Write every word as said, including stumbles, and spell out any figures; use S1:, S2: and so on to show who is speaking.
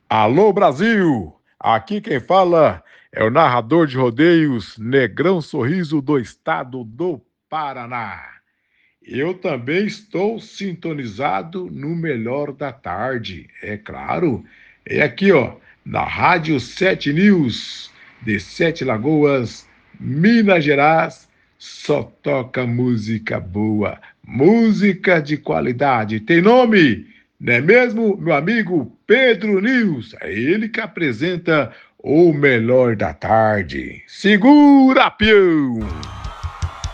S1: Alô Brasil! Aqui quem fala é o narrador de rodeios Negrão Sorriso do estado do Paraná. Eu também estou sintonizado no melhor da tarde, é claro. É aqui, ó, na Rádio Sete News, de Sete Lagoas, Minas Gerais, só toca música boa, música de qualidade. Tem nome? Não é mesmo, meu amigo Pedro News? É ele que apresenta o melhor da tarde. Segura, peão!